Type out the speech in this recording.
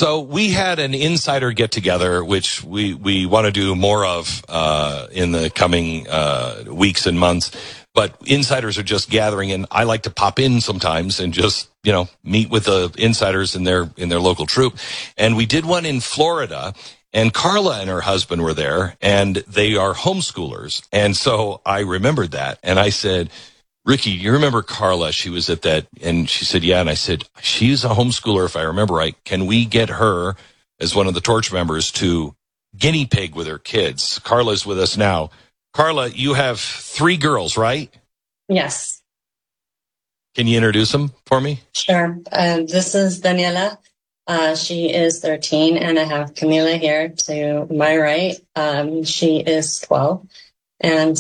So we had an insider get together, which we want to do more of in the coming weeks and months. But insiders are just gathering, and I like to pop in sometimes and just meet with the insiders in their local troop. And we did one in Florida, and Carla and her husband were there, and they are homeschoolers. And so I remembered that, and I said, Ricky, you remember Carla? She was at that, and she said, yeah. And I said, she's a homeschooler, if I remember right. Can we get her as one of the Torch members to guinea pig with her kids? Carla's with us now. Carla, you have 3 girls, right? Yes. Can you introduce them for me? Sure. This is Daniela. She is 13, and I have Camila here to my right. She is 12. And